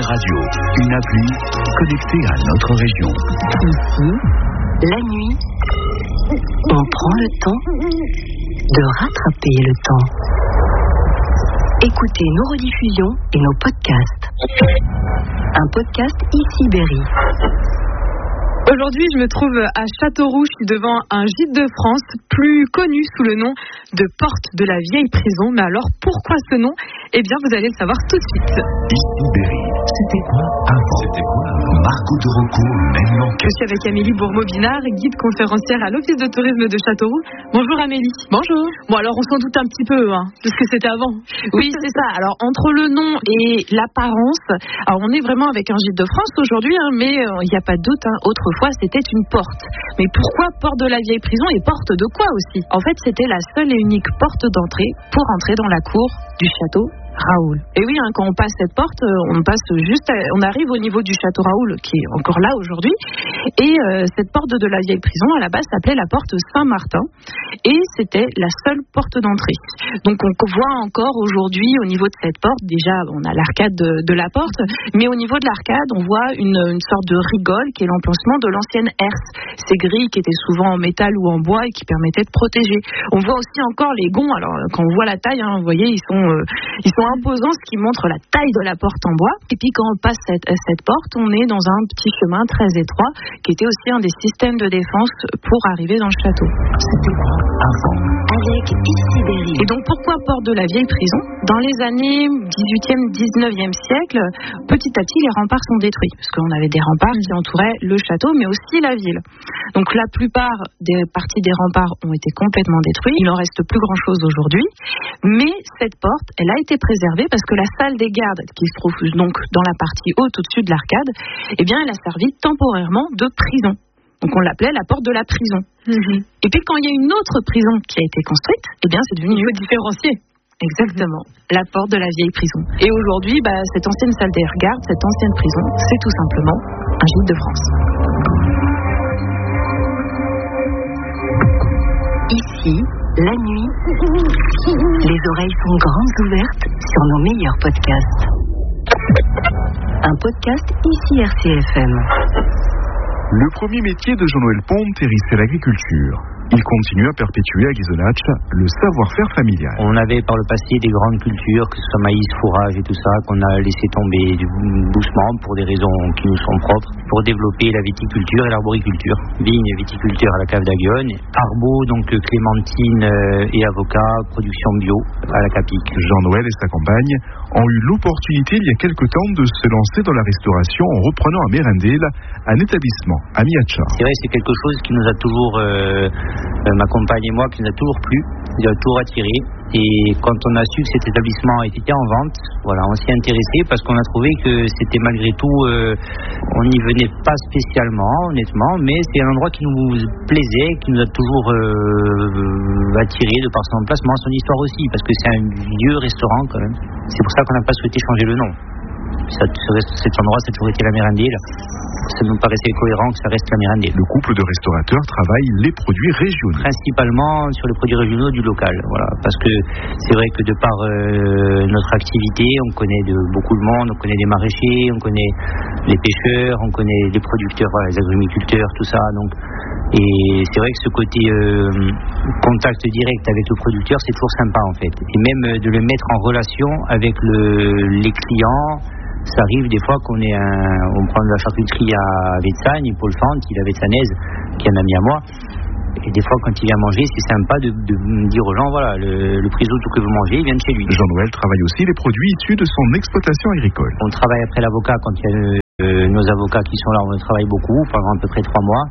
Radio, une appli connectée à notre région. Ici, la nuit, on prend le temps de rattraper le temps. Écoutez nos rediffusions et nos podcasts. Un podcast Ici Berry. Aujourd'hui, je me trouve à Châteauroux, je suis devant un gîte de France, plus connu sous le nom de Porte de la Vieille Prison. Mais alors, pourquoi ce nom ? Eh bien, vous allez le savoir tout de suite. Ici Berry, c'était quoi avant Marco de Rocco, maintenant. Je suis avec Amélie Bourmeau-Binard, guide conférencière à l'Office de tourisme de Châteauroux. Bonjour Amélie. Bonjour. Bon, alors on s'en doute un petit peu de ce que c'était avant. Oui, c'est ça. Alors, entre le nom et l'apparence, alors on est vraiment avec un gîte de France aujourd'hui, mais il n'y a pas de doute, autrefois c'était une porte. Mais pourquoi porte de la Vieille Prison et porte de quoi aussi ? En fait, c'était la seule et unique porte d'entrée pour entrer dans la cour du château Raoul. Et oui, quand on passe cette porte, on arrive au niveau du château Raoul, qui est encore là aujourd'hui. Et cette porte de la Vieille Prison, à la base, s'appelait la porte Saint-Martin. Et c'était la seule porte d'entrée. Donc on voit encore aujourd'hui, au niveau de cette porte, déjà, on a l'arcade de la porte, mais au niveau de l'arcade, on voit une sorte de rigole qui est l'emplacement de l'ancienne herse. Ces grilles qui étaient souvent en métal ou en bois et qui permettaient de protéger. On voit aussi encore les gonds. Alors, quand on voit la taille, vous voyez, ils sont imposants, ce qui montre la taille de la porte en bois. Et puis quand on passe cette porte, on est dans un petit chemin très étroit qui était aussi un des systèmes de défense pour arriver dans le château. C'était quoi avant Avec Ici Berry. Et donc pourquoi porte de la Vieille Prison ? Dans les années 18e, 19e siècle, petit à petit les remparts sont détruits, parce qu'on avait des remparts qui entouraient le château, mais aussi la ville. Donc la plupart des parties des remparts ont été complètement détruites, il n'en reste plus grand chose aujourd'hui, mais cette porte, elle a été préservée parce que la salle des gardes, qui se trouve donc dans la partie haute au-dessus de l'arcade, eh bien elle a servi temporairement de prison. Donc on l'appelait la porte de la prison. Et puis quand il y a une autre prison qui a été construite, eh bien c'est devenu Différencié. exactement la porte de la Vieille Prison. Et aujourd'hui, cette ancienne salle des gardes, cette ancienne prison, c'est tout simplement un gîte de France. Ici, la nuit, les oreilles sont grandes ouvertes sur nos meilleurs podcasts. Un podcast Ici RCFM. Le premier métier de Jean-Noël Pontery, c'est l'agriculture. Il continue à perpétuer à Ghisonaccia le savoir-faire familial. On avait par le passé des grandes cultures, que ce soit maïs, fourrage et tout ça, qu'on a laissé tomber doucement pour des raisons qui nous sont propres, pour développer la viticulture et l'arboriculture. Vigne et viticulture à la cave d'Aguionne, arbo, donc clémentine et avocat, production bio à la Capique. Jean-Noël et sa compagne ont eu l'opportunité il y a quelque temps de se lancer dans la restauration en reprenant à Merindale un établissement à Miaccia. C'est vrai, c'est quelque chose qui nous a toujours, ma compagne et moi, qui nous a toujours plu, qui nous a toujours attiré. Et quand on a su que cet établissement était en vente, voilà, on s'y est intéressé parce qu'on a trouvé que c'était malgré tout, on n'y venait pas spécialement, honnêtement, mais c'est un endroit qui nous plaisait, qui nous a toujours attiré de par son emplacement, son histoire aussi, parce que c'est un vieux restaurant quand même. C'est pour ça qu'on n'a pas souhaité changer le nom. Cet endroit, ça a toujours été la Merindale. Ça nous paraissait cohérent que ça reste la Merindale. Le couple de restaurateurs travaille les produits régionaux. Principalement sur les produits régionaux du local, voilà. Parce que c'est vrai que de par notre activité, on connaît beaucoup de monde, on connaît des maraîchers, on connaît les pêcheurs, on connaît les producteurs, les agrumiculteurs, tout ça. Donc, et c'est vrai que ce côté contact direct avec le producteur, c'est toujours sympa en fait. Et même de le mettre en relation avec les clients. Ça arrive des fois on prend de la charcuterie à Vetsagne, Paul Fant, il avait Vetsanèse, qui est un ami à moi. Et des fois, quand il vient manger, c'est sympa de dire aux gens, voilà, le risotto que vous mangez, il vient de chez lui. Jean-Noël travaille aussi les produits issus de son exploitation agricole. On travaille après l'avocat, quand il y a nos avocats qui sont là, on travaille beaucoup, pendant à peu près 3 mois.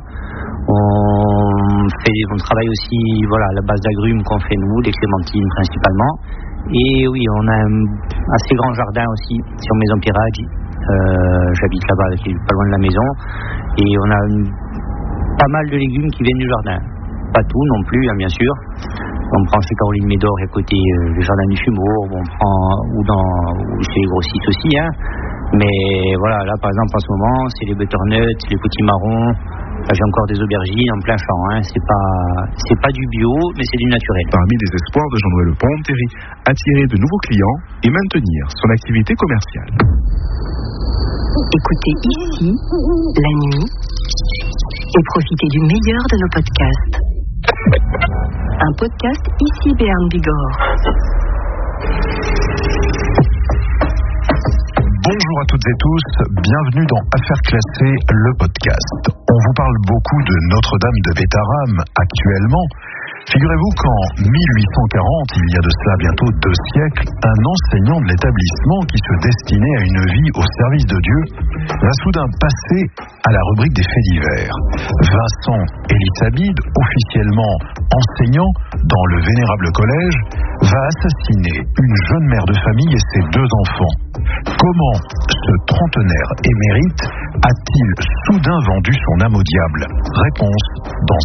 On travaille aussi, voilà, la base d'agrumes qu'on fait nous, des clémentines principalement. Et oui, on a un assez grand jardin aussi sur Maison Piraggi. J'habite là-bas, qui est pas loin de la maison. Et on a pas mal de légumes qui viennent du jardin. Pas tout non plus, bien sûr. On prend chez Caroline Médor et à côté le jardin du Fumour, on prend ou chez les grossistes aussi. Mais voilà, là par exemple en ce moment, c'est les butternuts, les petits marrons. J'ai encore des aubergines en plein champ. C'est pas du bio, mais c'est du naturel. Parmi les espoirs de Jean-Noël Pontery, attirer de nouveaux clients et maintenir son activité commerciale. Écoutez ici, la nuit, et profitez du meilleur de nos podcasts. Un podcast ici Béarn Bigorre. Bonjour à toutes et tous, bienvenue dans Affaires classées, le podcast. On vous parle beaucoup de Notre-Dame de Bétharram actuellement. Figurez-vous qu'en 1840, il y a de cela bientôt 2 siècles, un enseignant de l'établissement qui se destinait à une vie au service de Dieu va soudain passer à la rubrique des faits divers. Vincent Elisabide, officiellement enseignant dans le vénérable collège, va assassiner une jeune mère de famille et ses 2 enfants. Comment ce trentenaire émérite a-t-il soudain vendu son âme au diable ? Réponse dans